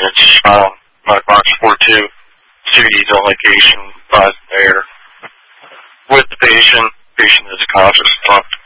It's black box 4-2, 2D delegation, air. With the patient is a conscious thought.